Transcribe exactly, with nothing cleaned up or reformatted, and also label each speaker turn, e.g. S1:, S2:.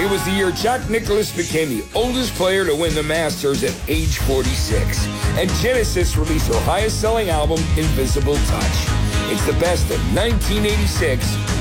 S1: It was the year Jack Nicklaus became the oldest player to win the Masters at age forty-six. And Genesis released their highest-selling album, Invisible Touch. It's the best of nineteen eighty-six